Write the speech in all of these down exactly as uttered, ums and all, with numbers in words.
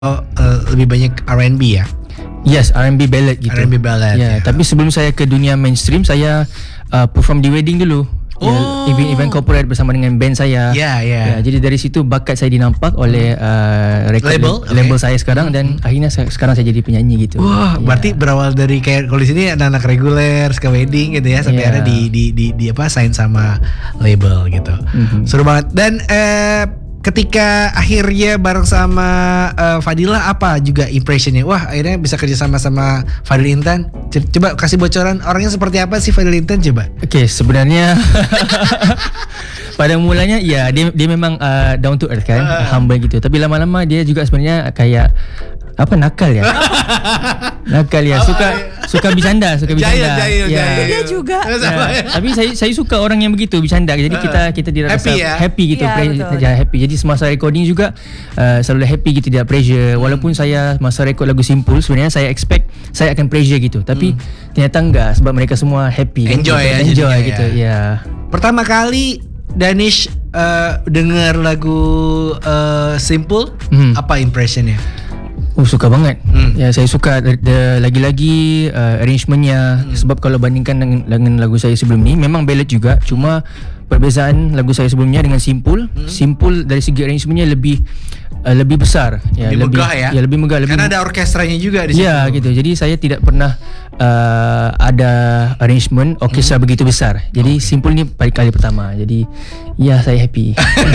Oh, uh, lebih banyak R and B ya? Yes, R and B ballad gitu. R and B ballad. Ya, ya. tapi sebelum saya ke dunia mainstream, saya uh, perform di wedding dulu. Oh. Ya, event-event corporate bersama dengan band saya. Ya, ya. Ya, jadi dari situ bakat saya dinampak oleh uh, record Label, label, label okay. saya sekarang dan hmm. akhirnya saya, sekarang saya jadi penyanyi gitu. Wah, ya. berarti berawal dari kayak kalau di sini anak-anak reguler, ke wedding gitu ya, sampai Ya. akhirnya di, di di di apa sign sama label gitu. Mm-hmm. Seru banget. Dan eh, ketika akhirnya bareng sama uh, Fadila, apa juga impressionnya? Wah, akhirnya bisa kerja sama sama Fadil Intan. Coba kasih bocoran orangnya seperti apa sih Fadil Intan, coba. Oke, okay, sebenarnya pada mulanya ya dia dia memang uh, down to earth kan, uh. humble gitu. Tapi lama-lama dia juga sebenarnya kayak apa nakal ya. nakal ya, suka suka bercanda, suka bercanda. Jahil, jahil, ya. jahil. Dia juga. Ya. Tapi saya saya suka orang yang begitu bercanda. Jadi kita kita tidak happy, rasa ya? happy gitu, Ya, pre- betul. happy. Jadi semasa recording juga uh, selalu happy gitu, tidak pressure. Walaupun saya masa record lagu Simpul, sebenarnya saya expect saya akan pressure gitu. Tapi hmm. ternyata enggak, sebab mereka semua happy. Enjoy gitu. ya, Enjoy jadinya gitu. ya. Ya. Pertama kali Danish uh, dengar lagu uh, Simpul, Hmm. apa impressionnya? Oh, suka banget. Hmm. Ya, saya suka de- de- lagi-lagi uh, arrangementnya. Hmm. Sebab kalau bandingkan dengan, dengan lagu saya sebelum ni, memang ballad juga. Cuma perbezaan lagu saya sebelumnya dengan Simpul, hmm. Simpul dari segi arrangementnya lebih uh, lebih besar. Ya, lebih megah ya? Ya, lebih megah. Lebih Karena ada orkestranya juga di situ. Ya, gitu. Jadi saya tidak pernah uh, ada arrangement orkestra hmm. begitu besar. Jadi okay. Simpul ni pada kali pertama. Jadi ya, saya happy.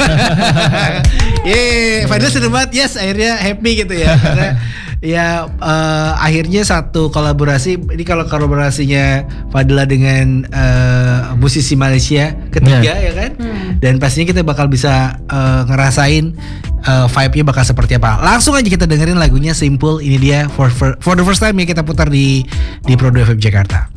Yeay, Fadila seneng banget. Yes, akhirnya happy gitu ya. Karena ya uh, akhirnya satu kolaborasi. Ini kalau kolaborasinya Fadila dengan uh, musisi Malaysia ketiga yeah. ya kan. Hmm. Dan pastinya kita bakal bisa uh, ngerasain uh, vibe-nya bakal seperti apa. Langsung aja kita dengerin lagunya Simpul. Ini dia for, for, for the first time ya kita putar di di Pro dua F M Jakarta.